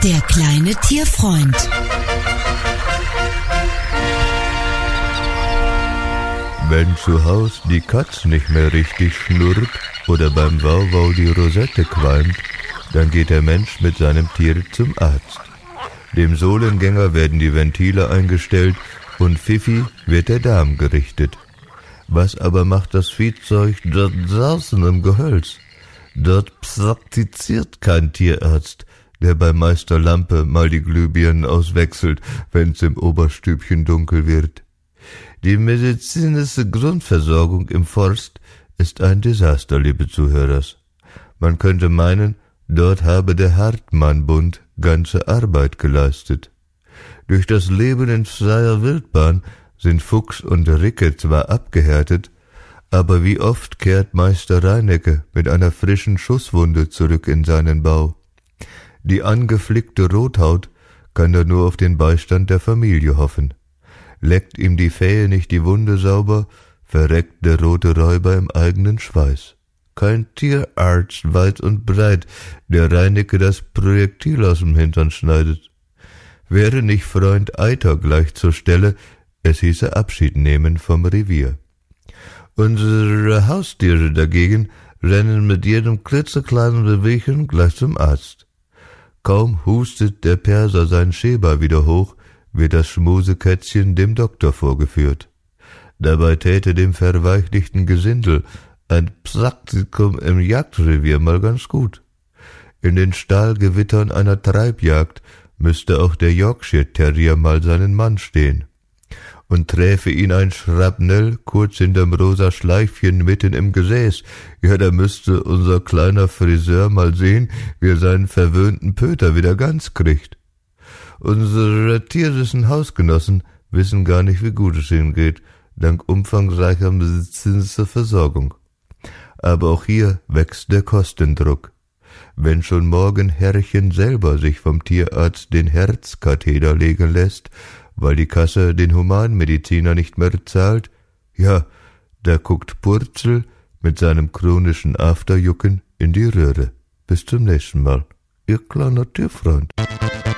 Der kleine Tierfreund. Wenn zu Haus die Katz nicht mehr richtig schnurrt oder beim Wauwau die Rosette qualmt, dann geht der Mensch mit seinem Tier zum Arzt. Dem Sohlengänger werden die Ventile eingestellt und Fifi wird der Darm gerichtet. Was aber macht das Viehzeug dort draußen im Gehölz? Dort praktiziert kein Tierarzt, der bei Meister Lampe mal die Glühbirnen auswechselt, wenn's im Oberstübchen dunkel wird. Die medizinische Grundversorgung im Forst ist ein Desaster, liebe Zuhörers. Man könnte meinen, dort habe der Hartmann-Bund ganze Arbeit geleistet. Durch das Leben in freier Wildbahn sind Fuchs und Ricke zwar abgehärtet, aber wie oft kehrt Meister Reinecke mit einer frischen Schusswunde zurück in seinen Bau. Die angeflickte Rothaut kann da nur auf den Beistand der Familie hoffen. Leckt ihm die Fähe nicht die Wunde sauber, verreckt der rote Räuber im eigenen Schweiß. Kein Tierarzt weit und breit, der Reinecke das Projektil aus dem Hintern schneidet. Wäre nicht Freund Eiter gleich zur Stelle, es hieße Abschied nehmen vom Revier. Unsere Haustiere dagegen rennen mit jedem klitzekleinen Bewegchen gleich zum Arzt. Kaum hustet der Perser sein Schäber wieder hoch, wird das Schmusekätzchen dem Doktor vorgeführt. Dabei täte dem verweichlichten Gesindel ein Praktikum im Jagdrevier mal ganz gut. In den Stahlgewittern einer Treibjagd müsste auch der Yorkshire Terrier mal seinen Mann stehen. Und träfe ihn ein Schrapnell kurz hinterm rosa Schleifchen mitten im Gesäß, ja, da müsste unser kleiner Friseur mal sehen, wie er seinen verwöhnten Pöter wieder ganz kriegt. Unsere tierischen Hausgenossen wissen gar nicht, wie gut es ihnen geht, dank umfangreicher medizinischer Versorgung. Aber auch hier wächst der Kostendruck. Wenn schon morgen Herrchen selber sich vom Tierarzt den Herzkatheter legen lässt, weil die Kasse den Humanmediziner nicht mehr zahlt, ja, da guckt Purzel mit seinem chronischen Afterjucken in die Röhre. Bis zum nächsten Mal, Ihr kleiner Tierfreund.